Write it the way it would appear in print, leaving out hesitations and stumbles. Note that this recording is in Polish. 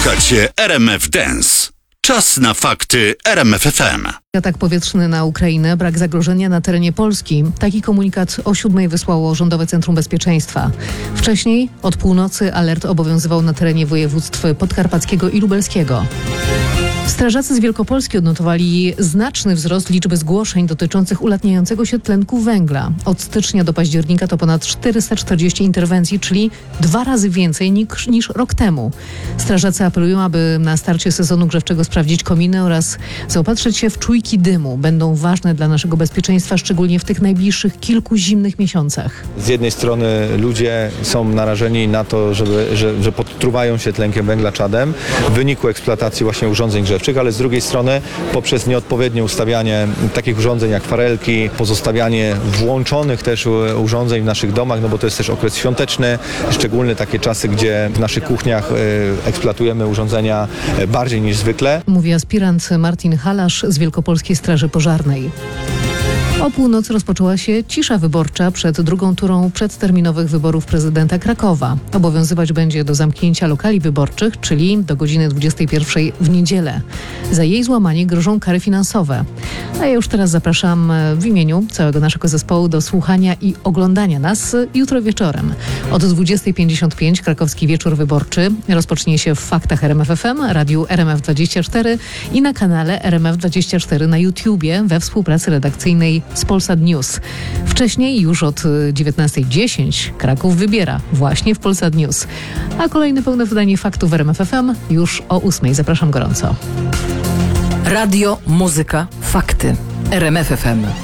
Słuchacie RMF Dance. Czas na fakty RMF FM. Atak powietrzny na Ukrainę, brak zagrożenia na terenie Polski. Taki komunikat o 7:00 wysłało Rządowe Centrum Bezpieczeństwa. Wcześniej od północy alert obowiązywał na terenie województw podkarpackiego i lubelskiego. Strażacy z Wielkopolski odnotowali znaczny wzrost liczby zgłoszeń dotyczących ulatniającego się tlenku węgla. Od stycznia do października to ponad 440 interwencji, czyli 2 razy więcej niż rok temu. Strażacy apelują, aby na starcie sezonu grzewczego sprawdzić kominy oraz zaopatrzyć się w czujki dymu. Będą ważne dla naszego bezpieczeństwa, szczególnie w tych najbliższych kilku zimnych miesiącach. Z jednej strony ludzie są narażeni na to, że podtruwają się tlenkiem węgla, czadem w wyniku eksploatacji właśnie urządzeń grzewczych, ale z drugiej strony poprzez nieodpowiednie ustawianie takich urządzeń jak farelki, pozostawianie włączonych też urządzeń w naszych domach, no bo to jest też okres świąteczny, szczególnie takie czasy, gdzie w naszych kuchniach eksploatujemy urządzenia bardziej niż zwykle. Mówi aspirant Martin Halasz z Wielkopolskiej Straży Pożarnej. O północy rozpoczęła się cisza wyborcza przed drugą turą przedterminowych wyborów prezydenta Krakowa. Obowiązywać będzie do zamknięcia lokali wyborczych, czyli do godziny 21 w niedzielę. Za jej złamanie grożą kary finansowe. A ja już teraz zapraszam w imieniu całego naszego zespołu do słuchania i oglądania nas jutro wieczorem. Od 20:55 krakowski wieczór wyborczy rozpocznie się w Faktach RMF FM, radiu RMF24 i na kanale RMF24 na YouTubie we współpracy redakcyjnej z Polsat News. Wcześniej, już od 19:10 Kraków wybiera właśnie w Polsat News. A kolejne pełne wydanie faktów w RMF FM już o 8:00. Zapraszam gorąco. Radio, muzyka, fakty. RMF FM.